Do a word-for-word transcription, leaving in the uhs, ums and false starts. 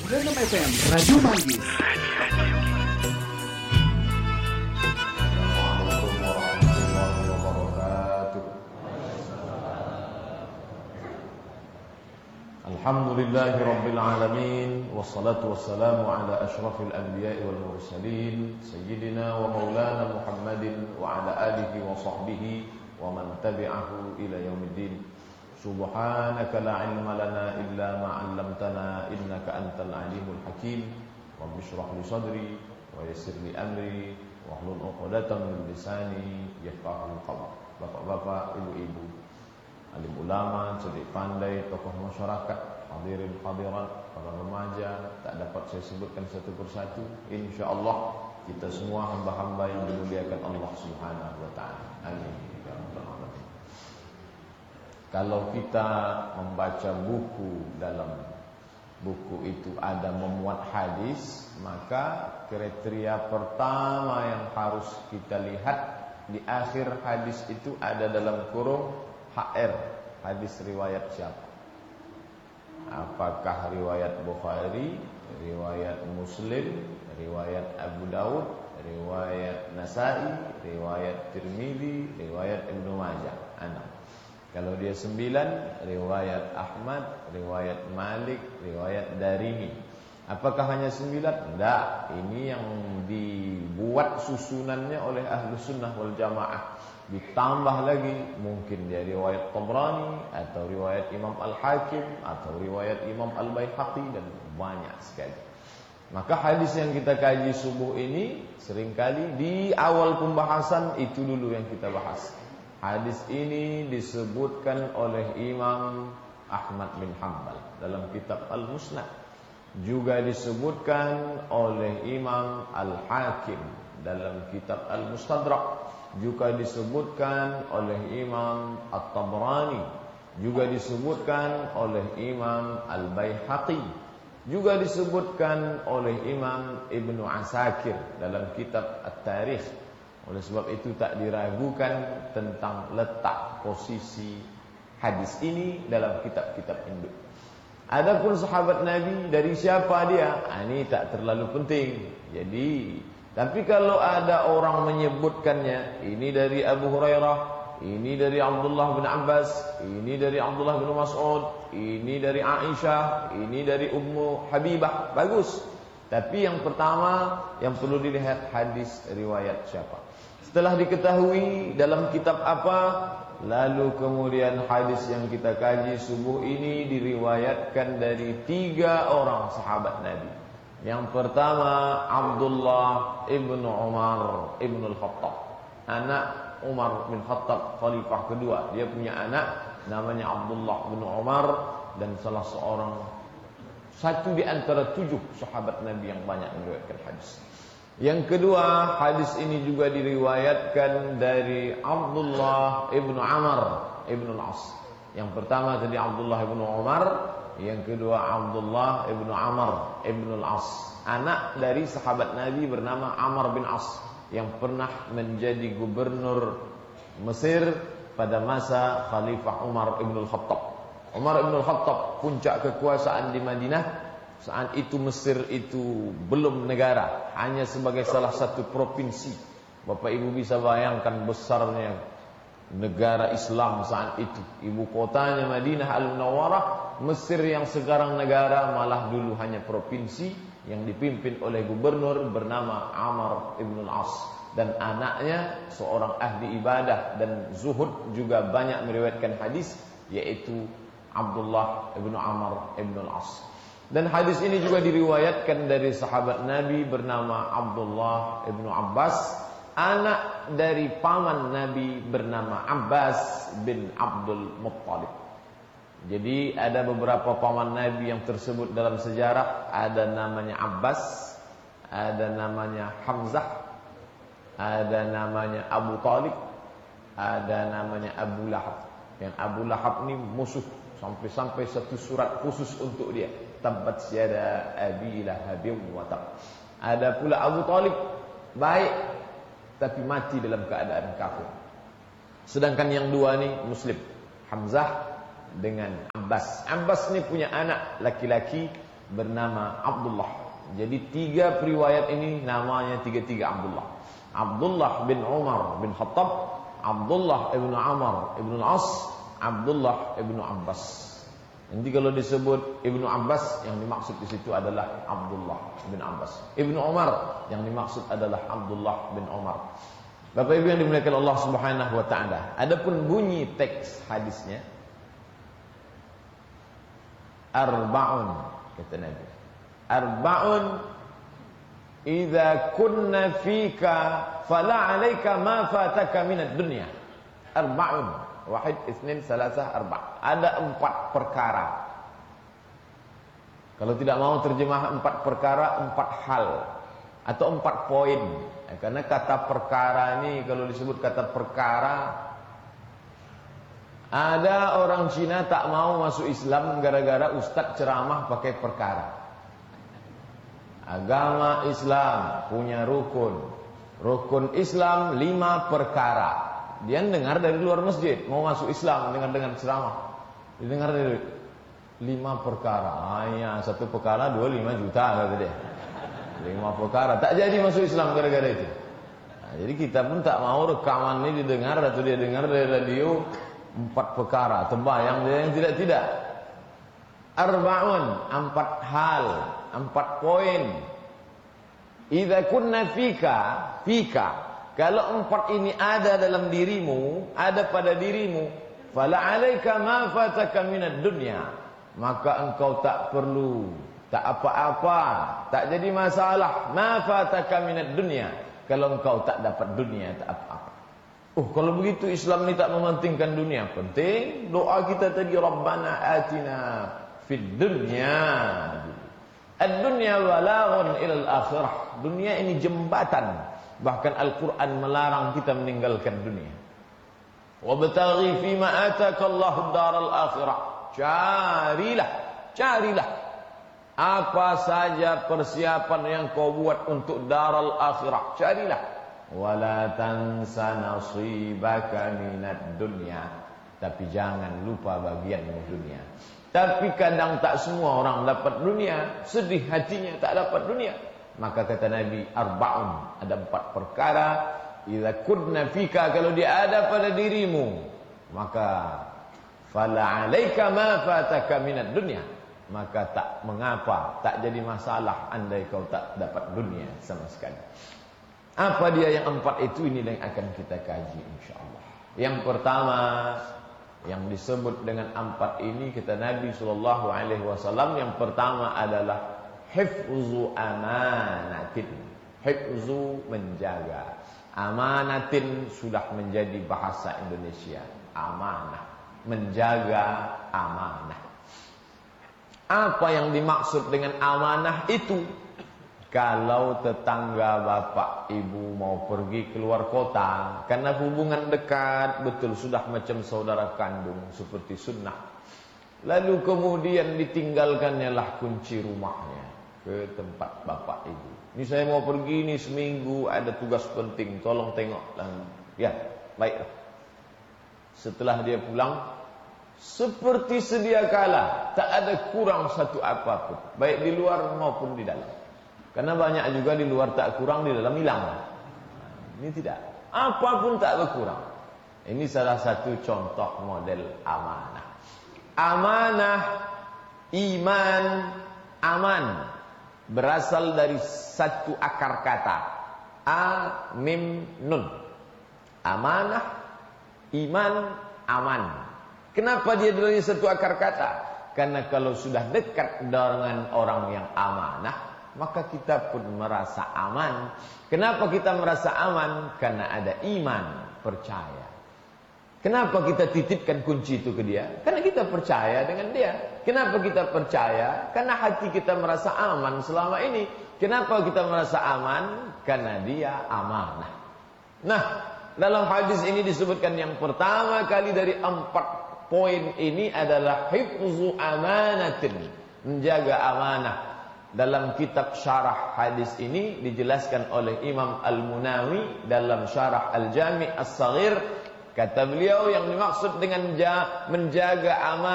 sembilan puluh enam F M Radio Manggis. Assalamualaikum warahmatullahi wabarakatuh. Alhamdulillahi rabbil alamin, wassalatu wassalamu ala asyrafil anbiya'i wal mursalin, sayyidina wa maulana Muhammadin wa ala alihi wa sahbihi wa man tabi'ahu ila yaumiddin. Subhanaka la ilma lana illa ma 'allamtana innaka antal alimul hakim. Rabbi shrah li sadri wa yassir li amri wahlul 'uqdatam min lisani yafqahu qawli. Bapak-bapak, ibu-ibu, alim ulama, cerdik pandai, tokoh masyarakat, hadirin hadirat, para remaja, tak dapat saya sebutkan satu persatu. Insyaallah kita semua hamba-hamba yang dimuliakan Allah Subhanahu wa taala. Amin. Kalau kita membaca buku, dalam buku itu ada memuat hadis, maka kriteria pertama yang harus kita lihat di akhir hadis itu ada dalam kurung H R, hadis riwayat siapa? Apakah riwayat Bukhari, riwayat Muslim, riwayat Abu Daud, riwayat Nasa'i, riwayat Tirmidzi, riwayat Ibnu Majah? Enam. Kalau dia sembilan, riwayat Ahmad, riwayat Malik, riwayat Darimi. Apakah hanya sembilan? Tidak. Ini yang dibuat susunannya oleh Ahlus Sunnah wal Jamaah. Ditambah lagi mungkin dia riwayat Tabrani, atau riwayat Imam Al-Hakim, atau riwayat Imam Al-Baihaqi, dan banyak sekali. Maka hadis yang kita kaji subuh ini seringkali di awal pembahasan itu dulu yang kita bahas. Hadis ini disebutkan oleh Imam Ahmad bin Hanbal dalam kitab Al-Musnad. Juga disebutkan oleh Imam Al-Hakim dalam kitab Al-Mustadrak. Juga disebutkan oleh Imam At-Tabrani. Juga disebutkan oleh Imam Al-Baihaqi. Juga disebutkan oleh Imam Ibnu Asakir dalam kitab At-Tarikh. Oleh sebab itu tak diragukan tentang letak posisi hadis ini dalam kitab-kitab induk. Adapun sahabat Nabi, dari siapa dia? Ini tak terlalu penting. Jadi, tapi kalau ada orang menyebutkannya, ini dari Abu Hurairah, ini dari Abdullah bin Abbas, ini dari Abdullah bin Mas'ud, ini dari Aisyah, ini dari Ummu Habibah, bagus. Tapi yang pertama yang perlu dilihat hadis riwayat siapa. Setelah diketahui dalam kitab apa, lalu kemudian hadis yang kita kaji subuh ini diriwayatkan dari tiga orang sahabat Nabi. Yang pertama Abdullah ibnu Umar ibnu Al-Khattab, anak Umar bin Khattab, khalifah kedua. Dia punya anak namanya Abdullah bin Umar, dan salah seorang satu di antara tujuh sahabat Nabi yang banyak meriwayatkan hadis. Yang kedua, hadis ini juga diriwayatkan dari Abdullah ibnu Amr ibnu Al-As. Yang pertama tadi Abdullah ibnu Umar, yang kedua Abdullah ibnu Amr ibnu Al-As, anak dari sahabat Nabi bernama Amr bin As, yang pernah menjadi gubernur Mesir pada masa Khalifah Umar ibn Al-Khattab. Umar ibn Al-Khattab puncak kekuasaan di Madinah. Saat itu Mesir itu belum negara, hanya sebagai salah satu provinsi. Bapak Ibu bisa bayangkan besarnya negara Islam saat itu. Ibu kotanya Madinah Al-Munawwarah. Mesir yang sekarang negara malah dulu hanya provinsi yang dipimpin oleh gubernur bernama Amr ibn Al-As. Dan anaknya seorang ahli ibadah dan zuhud, juga banyak meriwayatkan hadis, yaitu Abdullah ibn Amr ibn Al-As. Dan hadis ini juga diriwayatkan dari sahabat Nabi bernama Abdullah ibnu Abbas, anak dari paman Nabi bernama Abbas bin Abdul Muttalib. Jadi ada beberapa paman Nabi yang tersebut dalam sejarah. Ada namanya Abbas, ada namanya Hamzah, ada namanya Abu Talib, ada namanya Abu Lahab. Yang Abu Lahab ini musuh, sampai-sampai satu surat khusus untuk dia, tabbat syada abi lahabin wa tab. Ada pula Abu Talib, baik tapi mati dalam keadaan kafir. Sedangkan yang dua ni Muslim, Hamzah dengan Abbas. Abbas ni punya anak laki-laki bernama Abdullah. Jadi tiga periwayat ini namanya tiga-tiga Abdullah. Abdullah bin Umar bin Khattab, Abdullah ibn Amr ibn Al-As, Abdullah ibn Abbas. Nanti kalau disebut Ibnu Abbas, yang dimaksud di situ adalah Abdullah bin Abbas. Ibnu Umar, yang dimaksud adalah Abdullah bin Umar. Bapak Ibu yang dimuliakan Allah Subhanahu wa taala. Adapun bunyi teks hadisnya, arba'un, kata Nabi. Arba'un idza kunna fika fala 'alaika ma fataka minad dunya. Arba'un, wahid, itsnin, salasah, arba'. Ada empat perkara. Kalau tidak mau terjemah empat perkara, empat hal atau empat poin. Ya, karena kata perkara ini kalau disebut kata perkara, ada orang Cina tak mau masuk Islam gara-gara ustaz ceramah pakai perkara. Agama Islam punya rukun. Rukun Islam lima perkara. Dia dengar dari luar masjid, mau masuk Islam dengan dengan ceramah. Didengar dari lima perkara. Hanya satu perkara dua lima juta kata dia. Lima perkara, tak jadi masuk Islam gara-gara itu. Nah, jadi kita pun tak mau rekaman ini didengar atau dia dengar dari radio empat perkara. Terbayang dia yang tidak-tidak. Arba'un, empat hal, empat poin. Idza kunna fika, fika. Kalau empat ini ada dalam dirimu, ada pada dirimu, fala 'alaika ma fataka minad dunya. Maka engkau tak perlu, tak apa-apa, tak jadi masalah. Ma fataka minad dunya. Kalau engkau tak dapat dunia, tak apa-apa. Oh, kalau begitu Islam ini tak mementingkan dunia. Penting doa kita tadi, Rabbana atina fid dunya. Ad-dunya walaghun ilal akhirah. Dunia ini jembatan. Bahkan Al-Quran melarang kita meninggalkan dunia. Wabtaghi fima ataka Allahu daral akhirah. Carilah, carilah apa saja persiapan yang kau buat untuk daral akhirah. Carilah. Wala tansa nasibaka minad dunya. Tapi jangan lupa bagianmu dunia. Tapi kadang tak semua orang dapat dunia. Sedih hatinya tak dapat dunia. Maka kata Nabi, arba'un, ada empat perkara. Idza kunna fika, kalau dia ada pada dirimu, maka fala 'alaika ma fataka minad dunya. Maka tak mengapa, tak jadi masalah andai kau tak dapat dunia sama sekali. Apa dia yang empat itu? Ini yang akan kita kaji insyaallah. Yang pertama yang disebut dengan empat ini, kata Nabi sallallahu alaihi wasallam, yang pertama adalah hifzu amanatin. Hifzu, menjaga. Amanatin sudah menjadi bahasa Indonesia. Amanah, menjaga amanah. Apa yang dimaksud dengan amanah itu? Kalau tetangga bapak ibu mau pergi keluar kota, karena hubungan dekat, betul sudah macam saudara kandung seperti sunnah. Lalu kemudian ditinggalkannya lah kunci rumahnya ke tempat bapak ibu. Ini saya mau pergi ini seminggu, ada tugas penting, tolong tengok. Ya, baik. Setelah dia pulang, seperti sedia kala, tak ada kurang satu apapun, baik di luar maupun di dalam. Karena banyak juga di luar tak kurang, di dalam hilang. Ini tidak, apapun tak berkurang. Ini salah satu contoh model amanah. Amanah, iman, aman berasal dari satu akar kata, a, mim, nun. Amanah, iman, aman. Kenapa dia dari satu akar kata? Karena kalau sudah dekat dengan orang yang amanah, maka kita pun merasa aman. Kenapa kita merasa aman? Karena ada iman, percaya. Kenapa kita titipkan kunci itu ke dia? Karena kita percaya dengan dia. Kenapa kita percaya? Karena hati kita merasa aman selama ini. Kenapa kita merasa aman? Karena dia amanah. Nah, dalam hadis ini disebutkan yang pertama kali dari empat poin ini adalah hifzu amanatin, menjaga amanah. Dalam kitab syarah hadis ini dijelaskan oleh Imam Al-Munawi dalam syarah Al-Jami' As-Saghir. Kata beliau yang dimaksud dengan menjaga amanah